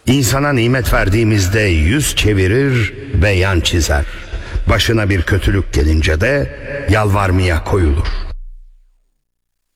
İnsana nimet verdiğimizde yüz çevirir ve yan çizer. Başına bir kötülük gelince de yalvarmaya koyulur.